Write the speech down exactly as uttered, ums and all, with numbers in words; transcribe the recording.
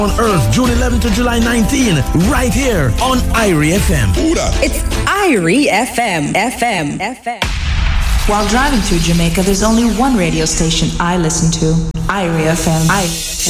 on Earth, June eleventh to July nineteenth, right here on Irie F M. It's Irie F M, F M, F M. While driving through Jamaica, there's only one radio station I listen to, Irie F M. Irie.